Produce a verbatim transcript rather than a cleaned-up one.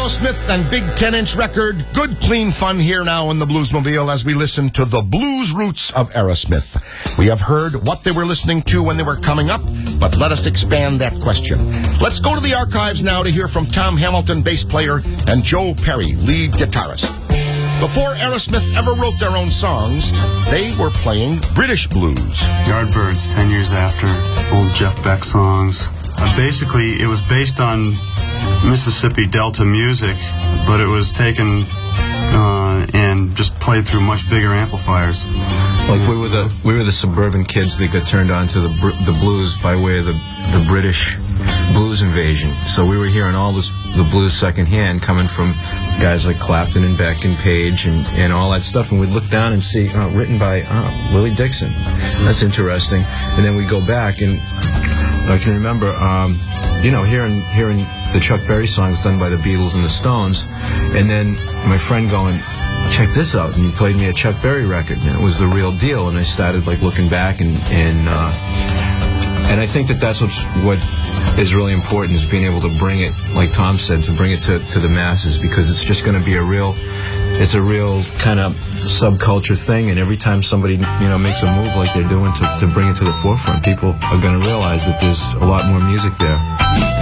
Aerosmith and big ten-inch record. Good, clean fun here now in the Bluesmobile as we listen to the blues roots of Aerosmith. We have heard what they were listening to when they were coming up, but let us expand that question. Let's go to the archives now to hear from Tom Hamilton, bass player, and Joe Perry, lead guitarist. Before Aerosmith ever wrote their own songs, they were playing British blues. Yardbirds, ten years after, old Jeff Beck songs. Uh, basically, it was based on Mississippi Delta music, but it was taken uh, and just played through much bigger amplifiers. Like we were the we were the suburban kids that got turned on to the the blues by way of the the British blues invasion. So we were hearing all this the blues secondhand coming from guys like Clapton and Beck and Page and, and all that stuff, and we'd look down and see oh, written by oh, Willie Dixon. That's interesting. And then we go back and I can remember, um, you know, hearing hearing the Chuck Berry songs done by the Beatles and the Stones, and then my friend going, check this out, and he played me a Chuck Berry record, and it was the real deal. And I started like looking back, and and uh, and I think that that's what's, what is really important, is being able to bring it, like Tom said, to bring it to to the masses, because it's just going to be a real. It's a real kind of subculture thing, and every time somebody, you know, makes a move like they're doing to, to bring it to the forefront, people are going to realize that there's a lot more music there.